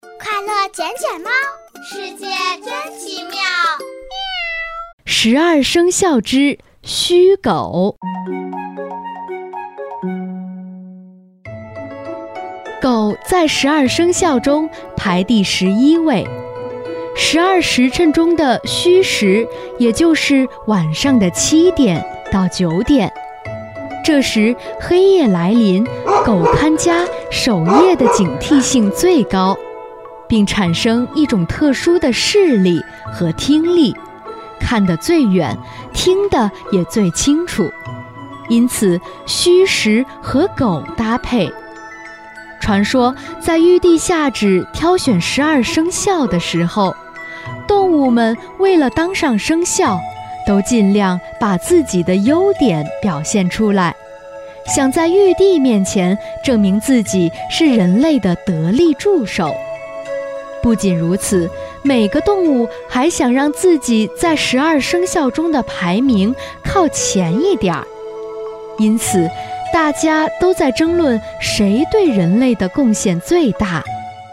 快乐捡捡猫，世界真奇妙。 12生肖之虚狗。狗在12生肖中排第11位，12时辰中的戌时，也就是晚上的7点到9点。这时黑夜来临，狗看家守夜的警惕性最高，并产生一种特殊的视力和听力，看得最远，听得也最清楚，因此戌时和狗搭配。传说在玉帝下旨挑选12生肖的时候，动物们为了当上生肖，都尽量把自己的优点表现出来，想在玉帝面前证明自己是人类的得力助手。不仅如此，每个动物还想让自己在12生肖中的排名靠前一点儿，因此大家都在争论谁对人类的贡献最大。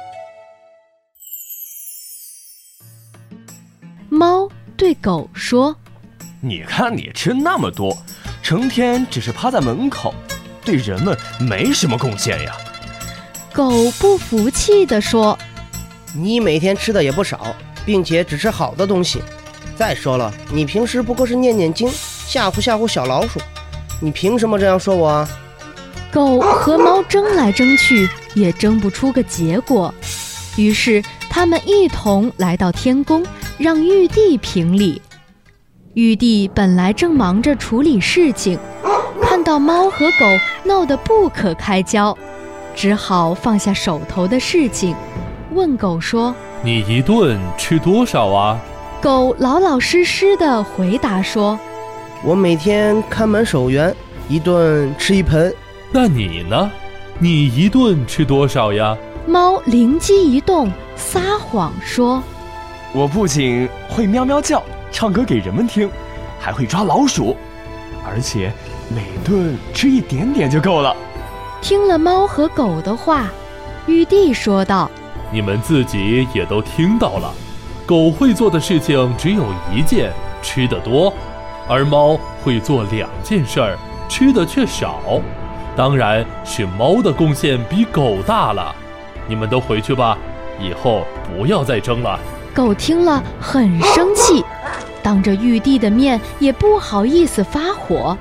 猫对狗说： 你看你吃那么多，成天只是趴在门口，对人们没什么贡献呀。 狗不服气地说： 你每天吃的也不少，并且只吃好的东西。再说了，你平时不过是念念经，吓唬吓唬小老鼠，你凭什么这样说我啊？ 狗和猫争来争去，也争不出个结果。于是他们一同来到天宫，让玉帝评理。玉帝本来正忙着处理事情，看到猫和狗闹得不可开交，只好放下手头的事情，问狗说： 你一顿吃多少啊？ 狗老老实实地回答说： 我每天看门守园，一顿吃1盆。 那你呢？你一顿吃多少呀？ 猫灵机一动，撒谎说： 我不仅会喵喵叫，唱歌给人们听，还会抓老鼠，而且每顿吃一点点就够了。 听了猫和狗的话，玉帝说道： 你们自己也都听到了，狗会做的事情只有1件，吃得多，而猫会做2件事儿，吃的却少。当然是猫的贡献比狗大了。你们都回去吧，以后不要再争了。 狗听了很生气，当着玉帝的面也不好意思发火。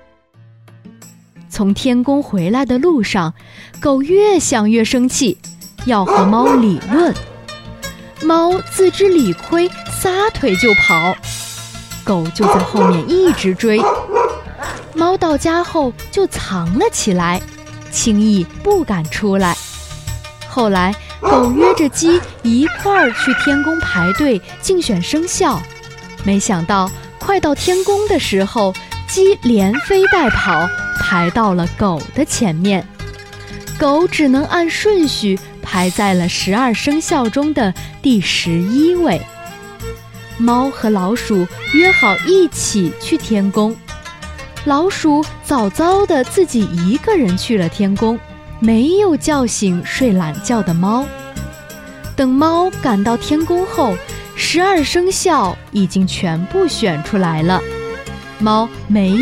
从天宫回来的路上，狗越想越生气，要和猫理论。猫自知理亏，撒腿就跑，狗就在后面一直追。猫到家后就藏了起来，轻易不敢出来。后来狗约着鸡一块儿去天宫排队竞选生肖，没想到快到天宫的时候，鸡连飞带跑排到了狗的前面，狗只能按顺序排在了12生肖中的第11位。猫和老鼠约好一起去天宫，老鼠早早的自己一个人去了天宫，没有叫醒睡懒觉的猫。等猫赶到天宫后，12生肖已经全部选出来了，猫没